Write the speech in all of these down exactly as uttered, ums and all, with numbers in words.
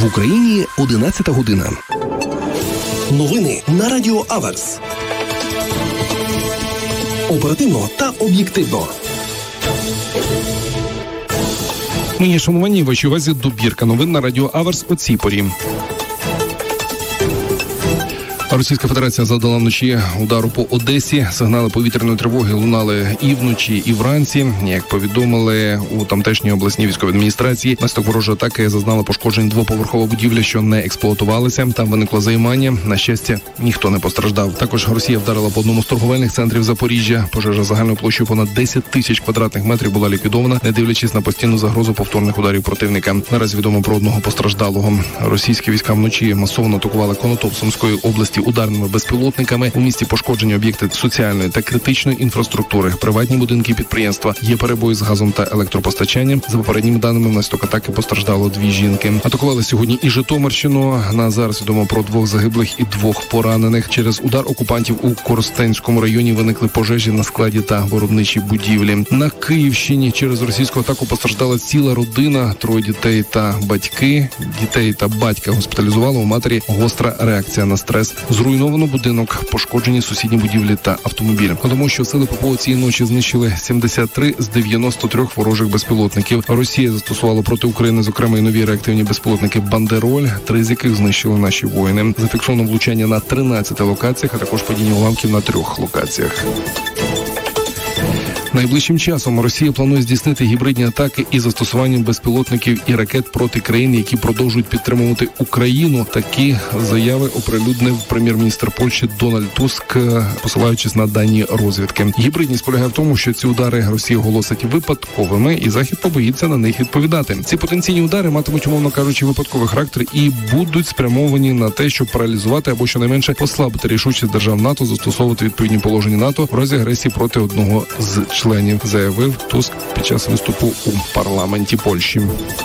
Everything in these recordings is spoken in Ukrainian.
В Україні одинадцята година. Новини на Радіо Аверс. Оперативно та об'єктивно. Мені, шановані, в вашій увазі добірка новин на Радіо Аверс о цій порі. Російська Федерація завдала вночі удару по Одесі. Сигнали повітряної тривоги лунали і вночі, і вранці. Як повідомили у тамтешній обласній військовій адміністрації, внаслідок ворожої атаки зазнала пошкоджень двоповерхова будівля, що не експлуатувалася. Там виникло займання. На щастя, ніхто не постраждав. Також Росія вдарила по одному з торговельних центрів Запоріжжя. Пожежа загальною площею понад десять тисяч квадратних метрів була ліквідована, не дивлячись на постійну загрозу повторних ударів противника. Наразі відомо про одного постраждалого. Російські війська вночі масово атакували Конотоп Сумської області ударними безпілотниками. У місті пошкоджені об'єкти соціальної та критичної інфраструктури, приватні будинки і підприємства. Є перебої з газом та електропостачанням. За попередніми даними, внаслідок атаки постраждало дві жінки. Атакували сьогодні і Житомирщину. На зараз відомо про двох загиблих і двох поранених. Через удар окупантів у Коростенському районі виникли пожежі на складі та виробничій будівлі. На Київщині через російську атаку постраждала ціла родина, троє дітей та батьки. Дітей та батька госпіталізували, у матері гостра реакція на стрес. Зруйновано будинок, пошкоджені сусідні будівлі та автомобілі. Тому що сили ППО цієї ночі знищили сімдесят три з дев'яноста трьох ворожих безпілотників. Росія застосувала проти України, зокрема, і нові реактивні безпілотники «Бандероль», три з яких знищили наші воїни. Зафіксовано влучання на тринадцяти локаціях, а також падіння уламків на трьох локаціях. Найближчим часом Росія планує здійснити гібридні атаки із застосуванням безпілотників і ракет проти країн, які продовжують підтримувати Україну. Такі заяви оприлюднив прем'єр-міністр Польщі Дональд Туск, посилаючись на дані розвідки. Гібридність полягає в тому, що ці удари Росія оголосить випадковими, і Захід побоїться на них відповідати. Ці потенційні удари матимуть, умовно кажучи, випадковий характер і будуть спрямовані на те, щоб паралізувати або щонайменше послабити рішучість держав НАТО застосовувати відповідні положення НАТО в разі агресії проти одного з членів. Членів, заявив Туск під час виступу у парламенті Польщі.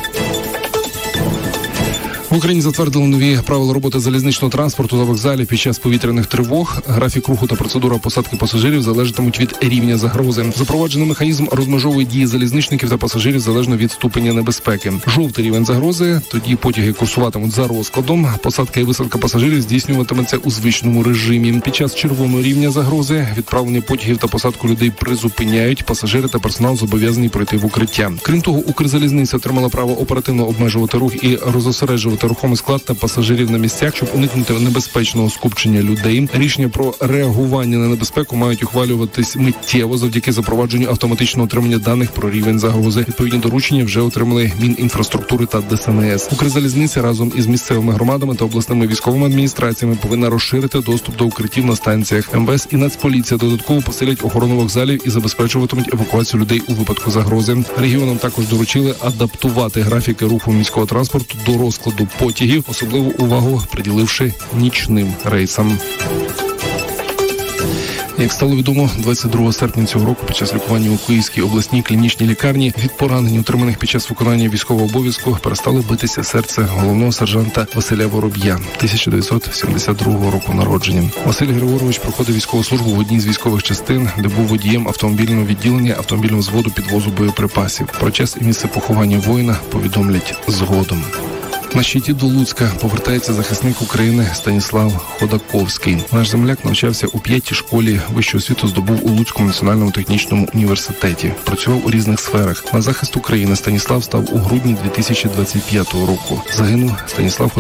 В Україні затвердили нові правила роботи залізничного транспорту на вокзалі під час повітряних тривог. Графік руху та процедура посадки пасажирів залежатимуть від рівня загрози. Запроваджений механізм розмежовує дії залізничників та пасажирів залежно від ступеня небезпеки. Жовтий рівень загрози, тоді потяги курсуватимуть за розкладом. Посадка і висадка пасажирів здійснюватиметься у звичному режимі. Під час червоного рівня загрози відправлення потягів та посадку людей призупиняють. Пасажири та персонал зобов'язані пройти в укриття. Крім того, Укрзалізниця отримала право оперативно обмежувати рух і розосереджувати рухомий склад та пасажирів на місцях, щоб уникнути небезпечного скупчення людей. Рішення про реагування на небезпеку мають ухвалюватись миттєво завдяки запровадженню автоматичного отримання даних про рівень загрози. Відповідні доручення вже отримали Мінінфраструктури та ДСНС. Укрзалізниця разом із місцевими громадами та обласними військовими адміністраціями повинна розширити доступ до укриттів на станціях. МВС і Нацполіція додатково посилять охорону вокзалів і забезпечуватимуть евакуацію людей у випадку загрози. Регіонам також доручили адаптувати графіки руху міського транспорту до розкладу потягів, особливу увагу приділивши нічним рейсам. Як стало відомо, двадцять другого серпня цього року під час лікування у Київській обласній клінічній лікарні від поранень, отриманих під час виконання військового обов'язку, перестало битися серце головного сержанта Василя Вороб'я, тисяча дев'ятсот сімдесят другого року народження. Василь Григорович проходив військову службу в одній з військових частин, де був водієм автомобільного відділення автомобільного взводу підвозу боєприпасів. Про час і місце поховання воїна повідомлять згодом. На щиті до Луцька повертається захисник України Станіслав Ходаковський. Наш земляк навчався у п'ятій школі вищого освіту, здобув у Луцькому національному технічному університеті. Працював у різних сферах. На захист України Станіслав став у грудні дві тисячі двадцять п'ятого року. Загинув Станіслав